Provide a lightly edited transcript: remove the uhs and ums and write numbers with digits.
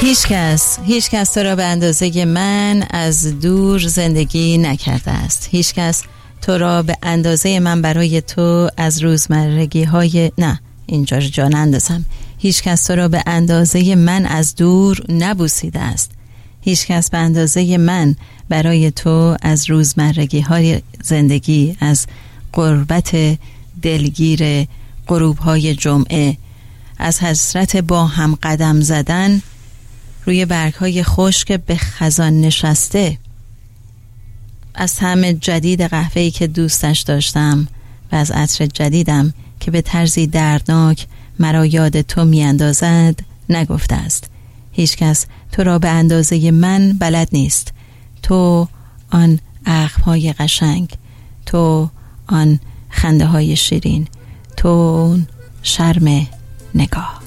هیچ کس تو را به اندازه من از دور زندگی نکرده است. هیچ کس تو را به اندازه من برای تو از روزمرگی های اینجا جا نندازم. هیچ کس تو را به اندازه من از دور نبوسیده است. هیچ کس به اندازه من برای تو از روزمرگی های زندگی، از غربت دلگیر غروب های جمعه، از حسرت با هم قدم زدن روی برگ‌های خشک به خزان نشسته، از طعم جدید قهوه‌ای که دوستش داشتم و از عطر جدیدم که به طرزی دردناک مرا یاد تو میاندازد نگفته است. هیچ کس تو را به اندازه من بلد نیست. تو آن اخم‌های قشنگ، تو آن خنده های شیرین، تو شرم نگاه.